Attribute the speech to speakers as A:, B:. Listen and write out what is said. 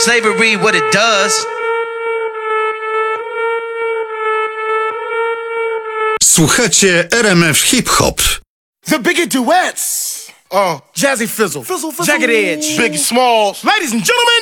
A: slavery, what it does.
B: Słuchacie RMF Hip Hop.
C: The bigger duets. Jazzy Fizzle.
D: Jagged Edge.
C: Biggie Smalls. Ladies and gentlemen.